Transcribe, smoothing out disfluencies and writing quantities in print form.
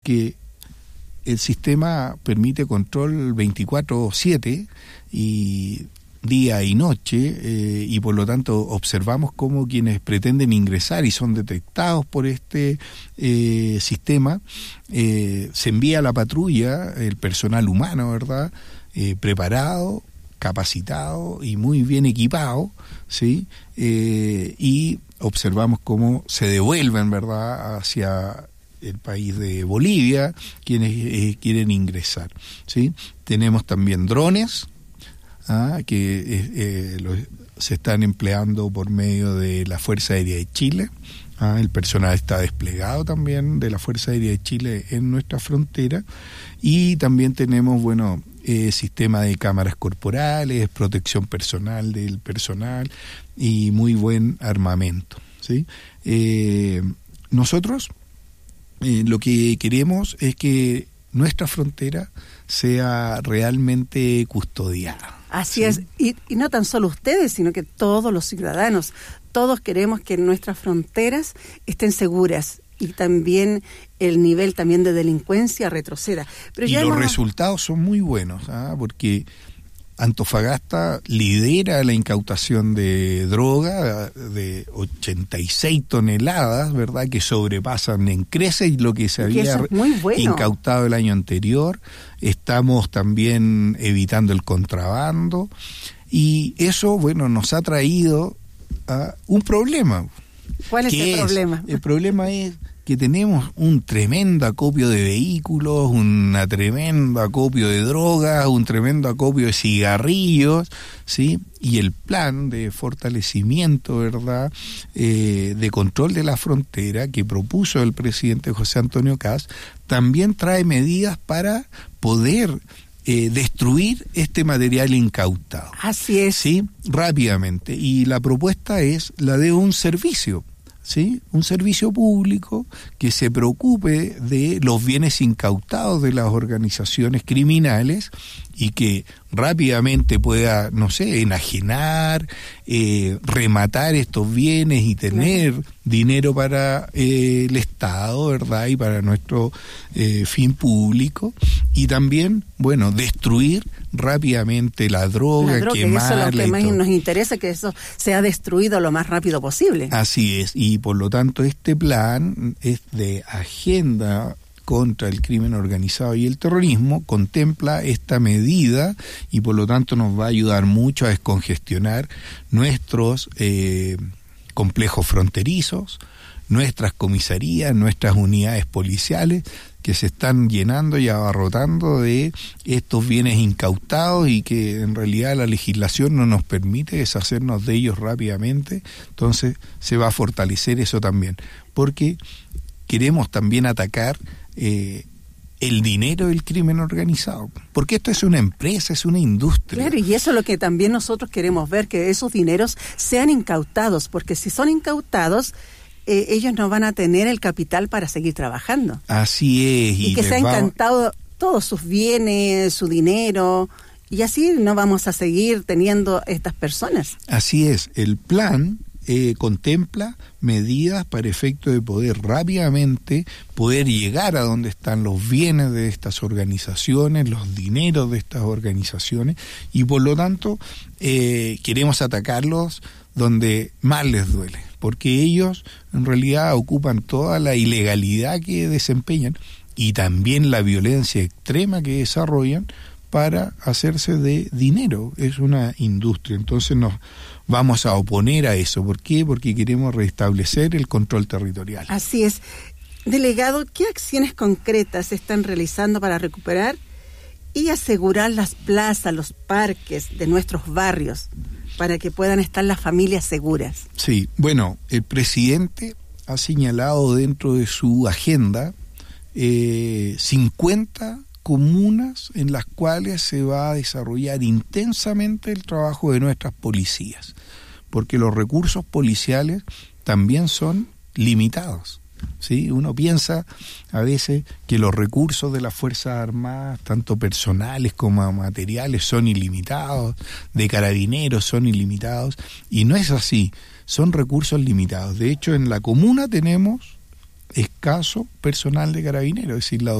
porque el sistema permite control 24/7 y día y noche, y por lo tanto observamos cómo quienes pretenden ingresar y son detectados por este sistema, se envía a la patrulla el personal humano, ¿verdad?, preparado, capacitado y muy bien equipado, ¿sí? Y observamos cómo se devuelven, ¿verdad?, hacia el país de Bolivia quienes quieren ingresar, ¿sí? Tenemos también drones que se están empleando por medio de la Fuerza Aérea de Chile. El personal está desplegado también de la Fuerza Aérea de Chile en nuestra frontera, y también tenemos, sistema de cámaras corporales, protección personal del personal y muy buen armamento, ¿sí? Nosotros lo que queremos es que nuestra frontera sea realmente custodiada. Así es, y no tan solo ustedes, sino que todos los ciudadanos, todos queremos que nuestras fronteras estén seguras y también el nivel también de delincuencia retroceda. Pero y los resultados son muy buenos, porque Antofagasta lidera la incautación de droga de 86 toneladas, ¿verdad?, que sobrepasan en creces lo que se había incautado el año anterior. Estamos también evitando el contrabando, y eso, nos ha traído a un problema. ¿Cuál es el problema? El problema es que tenemos un tremendo acopio de vehículos, un tremendo acopio de drogas, un tremendo acopio de cigarrillos, ¿sí? Y el plan de fortalecimiento, ¿verdad?, de control de la frontera que propuso el presidente José Antonio Kast, también trae medidas para poder destruir este material incautado. Así es. ¿Sí? Rápidamente. Y la propuesta es la de un servicio, ¿sí? Un servicio público que se preocupe de los bienes incautados de las organizaciones criminales y que rápidamente pueda, enajenar, rematar estos bienes y tener dinero para el Estado, ¿verdad?, y para nuestro fin público, y también, destruir rápidamente la droga, quemarla. Eso es lo que más nos interesa, que eso sea destruido lo más rápido posible. Así es, y por lo tanto este plan es de agenda contra el crimen organizado y el terrorismo, contempla esta medida y por lo tanto nos va a ayudar mucho a descongestionar nuestros complejos fronterizos, nuestras comisarías, nuestras unidades policiales que se están llenando y abarrotando de estos bienes incautados y que en realidad la legislación no nos permite deshacernos de ellos rápidamente. Entonces se va a fortalecer eso también, porque queremos también atacar el dinero del crimen organizado, porque esto es una empresa, es una industria. Claro, y eso es lo que también nosotros queremos ver, que esos dineros sean incautados, porque si son incautados, ellos no van a tener el capital para seguir trabajando. Así es. Y que se ha incantado todos sus bienes, su dinero, y así no vamos a seguir teniendo estas personas. Así es, el plan contempla medidas para efecto de poder rápidamente poder llegar a donde están los bienes de estas organizaciones, los dineros de estas organizaciones, y por lo tanto queremos atacarlos donde más les duele, porque ellos en realidad ocupan toda la ilegalidad que desempeñan y también la violencia extrema que desarrollan para hacerse de dinero. Es una industria, entonces nos vamos a oponer a eso. ¿Por qué? Porque queremos restablecer el control territorial. Así es. Delegado, ¿qué acciones concretas se están realizando para recuperar y asegurar las plazas, los parques de nuestros barrios, para que puedan estar las familias seguras? Sí, el presidente ha señalado dentro de su agenda 50 comunas en las cuales se va a desarrollar intensamente el trabajo de nuestras policías, porque los recursos policiales también son limitados, ¿sí? Uno piensa a veces que los recursos de las Fuerzas Armadas, tanto personales como materiales, son ilimitados, de carabineros son ilimitados, y no es así, son recursos limitados. De hecho, en la comuna tenemos escaso personal de carabineros, es decir, la